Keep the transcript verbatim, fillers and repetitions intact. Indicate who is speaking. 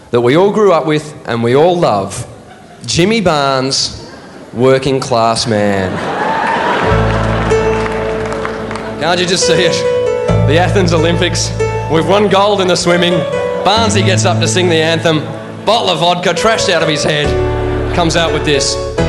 Speaker 1: that we all grew up with and we all love. Jimmy Barnes, Working Class Man. Can't you just see it? The Athens Olympics. We've won gold in the swimming. Barnesy gets up to sing the anthem. Bottle of vodka trashed out of his head. Comes out with this.